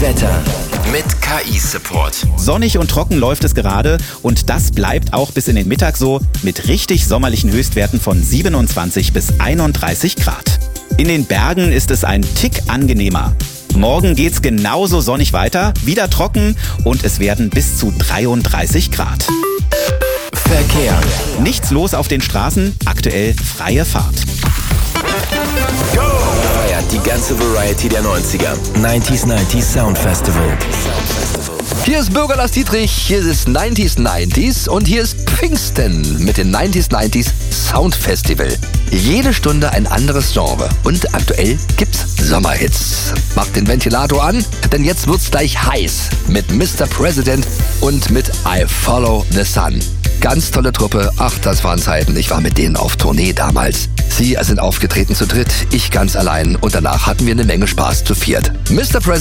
Wetter mit KI-Support. Sonnig und trocken läuft es gerade und das bleibt auch bis in den Mittag so mit richtig sommerlichen Höchstwerten von 27 bis 31 Grad. In den Bergen ist es ein Tick angenehmer. Morgen geht's genauso sonnig weiter, wieder trocken und es werden bis zu 33 Grad. Verkehr. Nichts los auf den Straßen, aktuell freie Fahrt. Feiert die ganze Variety der 90er. 90s Sound Festival. Hier ist Bürger Lars Dietrich, hier ist 90s und hier ist Pfingsten mit dem 90s Sound Festival. Jede Stunde ein anderes Genre und aktuell gibt's Sommerhits. Macht den Ventilator an, denn jetzt wird's gleich heiß mit Mr. President und mit I Follow the Sun. Ganz tolle Truppe, ach, das waren Zeiten, ich war mit denen auf Tournee damals. Sie sind aufgetreten zu dritt, ich ganz allein und danach hatten wir eine Menge Spaß zu viert. Mr. President